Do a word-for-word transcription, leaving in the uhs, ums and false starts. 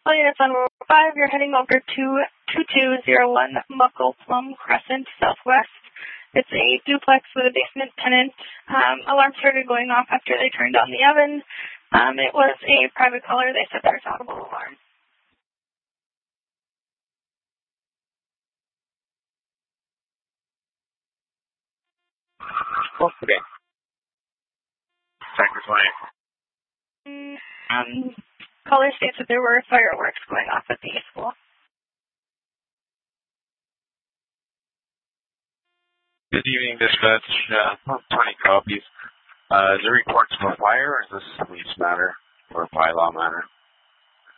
Well, units on Route five, you're heading over to two two zero one Muckle Plum Crescent, Southwest. It's a duplex with a basement tenant. Um, alarm started going off after they turned on the oven. Um, it was a private caller. They said there's audible alarm. Okay. Sector twenty. Um, caller states that there were fireworks going off at the school. Good evening, dispatch. Uh, twenty copies. Uh, is there reports of a fire, or is this a police matter or a bylaw matter?